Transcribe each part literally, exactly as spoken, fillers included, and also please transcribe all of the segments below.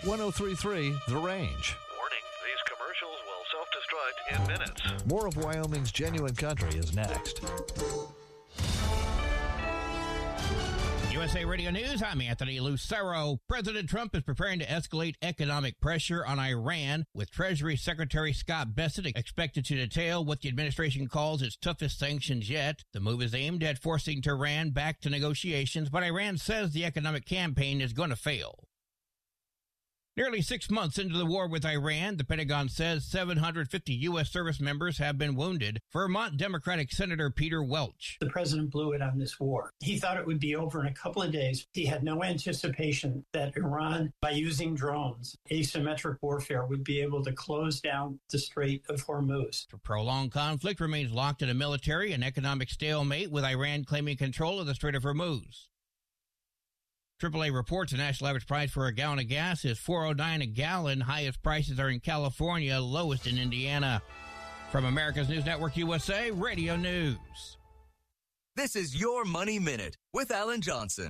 one oh three point three The Range. Warning, these commercials will self-destruct in minutes. More of Wyoming's genuine country is next. U S A Radio News, I'm Anthony Lucero. President Trump is preparing to escalate economic pressure on Iran, with Treasury Secretary Scott Bessent expected to detail what the administration calls its toughest sanctions yet. The move is aimed at forcing Tehran back to negotiations, but Iran says the economic campaign is going to fail. Nearly six months into the war with Iran, the Pentagon says seven hundred fifty U S service members have been wounded. Vermont Democratic Senator Peter Welch. The president blew it on this war. He thought it would be over in a couple of days. He had no anticipation that Iran, by using drones, asymmetric warfare, would be able to close down the Strait of Hormuz. The prolonged conflict remains locked in a military and economic stalemate, with Iran claiming control of the Strait of Hormuz. triple A reports the national average price for a gallon of gas is four oh nine a gallon. Highest prices are in California, lowest in Indiana. From America's News Network U S A Radio News. This is Your Money Minute with Alan Johnson.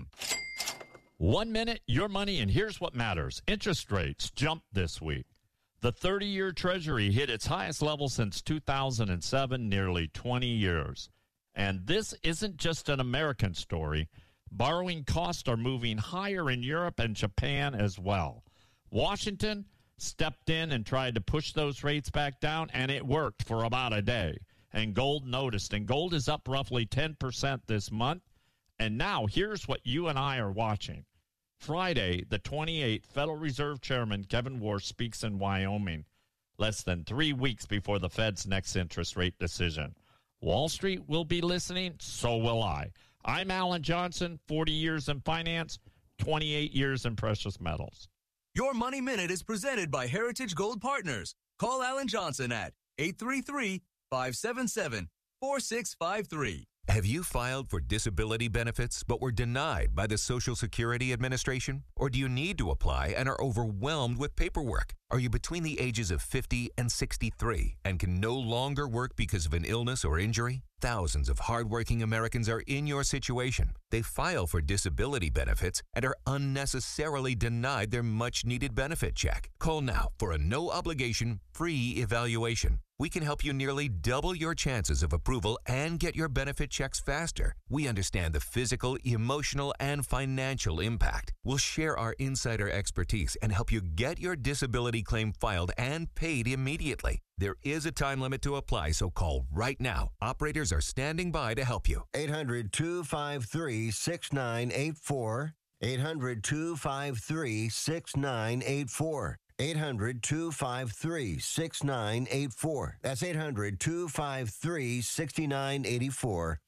One minute, your money, and here's what matters. Interest rates jumped this week. The thirty-year Treasury hit its highest level since two thousand seven, nearly twenty years. And this isn't just an American story. Borrowing costs are moving higher in Europe and Japan as well. Washington stepped in and tried to push those rates back down, and it worked for about a day. And gold noticed, and gold is up roughly ten percent this month. And now here's what you and I are watching. Friday, the twenty-eighth, Federal Reserve Chairman Kevin Warsh speaks in Wyoming, less than three weeks before the Fed's next interest rate decision. Wall Street will be listening, so will I. I'm Alan Johnson, forty years in finance, twenty-eight years in precious metals. Your Money Minute is presented by Heritage Gold Partners. Call Alan Johnson at eight three three, five seven seven, four six five three. Have you filed for disability benefits but were denied by the Social Security Administration? Or do you need to apply and are overwhelmed with paperwork? Are you between the ages of fifty and sixty-three and can no longer work because of an illness or injury? Thousands of hardworking Americans are in your situation. They file for disability benefits and are unnecessarily denied their much-needed benefit check. Call now for a no-obligation, free evaluation. We can help you nearly double your chances of approval and get your benefit checks faster. We understand the physical, emotional, and financial impact. We'll share our insider expertise and help you get your disability claim filed and paid immediately. There is a time limit to apply, so call right now. Operators are standing by to help you. eight hundred, two five three, six nine eight four. eight hundred, two five three, six nine eight four. eight hundred, two five three, six nine eight four. That's eight hundred, two five three, six nine eight four.